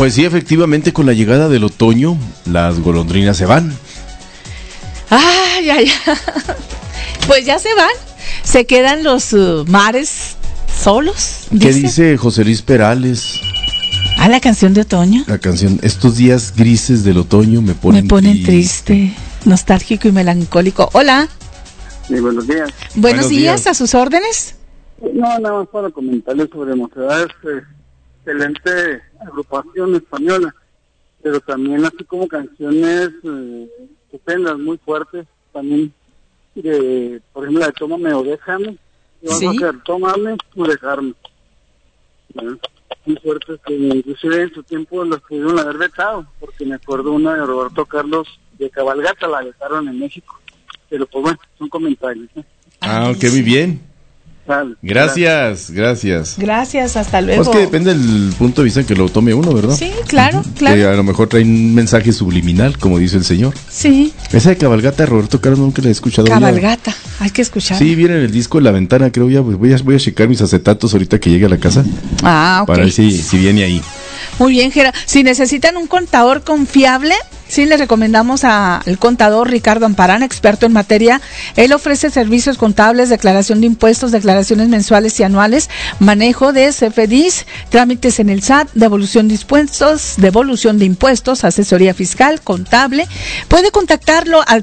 Pues sí, efectivamente, con la llegada del otoño, las golondrinas se van. Ay, ay, pues ya se van. Se quedan los mares solos. ¿Qué dice José Luis Perales? Ah, la canción de otoño. La canción, estos días grises del otoño me ponen triste, nostálgico y melancólico. Hola. Sí, buenos días. Buenos días, a sus órdenes. No, nada más para comentarles sobre Mocedades, excelente agrupación española, pero también así como canciones estupendas, muy fuertes, también de, por ejemplo, la de Tómame o Déjame, ¿Sí? A hacer, Tómame o Dejarme. ¿No? Muy fuertes, que inclusive en su tiempo los pudieron haber vetado, porque me acuerdo una de Roberto Carlos de Cabalgata, la vetaron en México, pero pues bueno, son comentarios. Ah, ok, muy bien. Vale, Gracias. Gracias, hasta luego. Pues que depende del punto de vista que lo tome uno, ¿verdad? Sí, claro. Que a lo mejor trae un mensaje subliminal, como dice el señor. Sí. Esa de Cabalgata de Roberto Carlos nunca la he escuchado. Cabalgata, hay que escuchar. Sí, viene en el disco de La Ventana, creo ya. Pues voy a checar mis acetatos ahorita que llegue a la casa. Ah, ok. Para ver si viene ahí. Muy bien, Gera. Si necesitan un contador confiable, sí les recomendamos al contador Ricardo Amparán, experto en materia. Él ofrece servicios contables, declaración de impuestos, declaraciones mensuales y anuales, manejo de CFDIs, trámites en el SAT, devolución de impuestos, asesoría fiscal, contable. Puede contactarlo al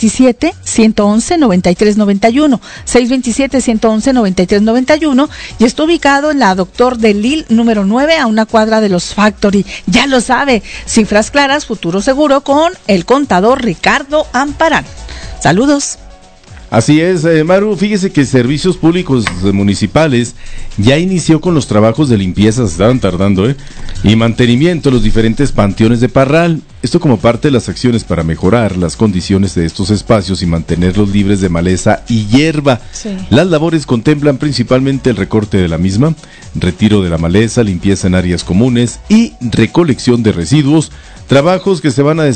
627-111-9391, 627-111-9391, y está ubicado en la Doctor de Lille número 9, a una cuadra de los Factory. Ya lo sabe, cifras claras, futuro seguro, con el contador Ricardo Amparán. Saludos. Así es, Maru, fíjese que Servicios Públicos Municipales ya inició con los trabajos de limpieza, se estaban tardando, y mantenimiento de los diferentes panteones de Parral. Esto como parte de las acciones para mejorar las condiciones de estos espacios y mantenerlos libres de maleza y hierba. Sí. Las labores contemplan principalmente el recorte de la misma, retiro de la maleza, limpieza en áreas comunes y recolección de residuos, trabajos que se van a